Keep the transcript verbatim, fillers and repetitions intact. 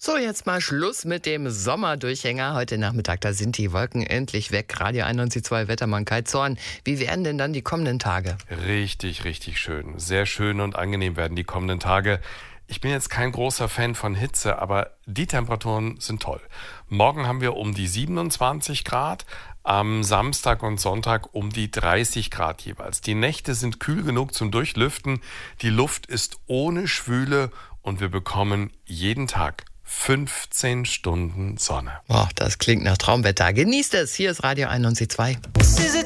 So, jetzt mal Schluss mit dem Sommerdurchhänger. Heute Nachmittag, da sind die Wolken endlich weg. Radio einundneunzig Komma zwei Wettermann Kai Zorn. Wie werden denn dann die kommenden Tage? Richtig, richtig schön. Sehr schön und angenehm werden die kommenden Tage. Ich bin jetzt kein großer Fan von Hitze, aber die Temperaturen sind toll. Morgen haben wir um die siebenundzwanzig Grad, am Samstag und Sonntag um die dreißig Grad jeweils. Die Nächte sind kühl genug zum Durchlüften, die Luft ist ohne Schwüle und wir bekommen jeden Tag fünfzehn Stunden Sonne. Boah, das klingt nach Traumwetter. Genießt es. Hier ist Radio einundneunzig Komma zwei.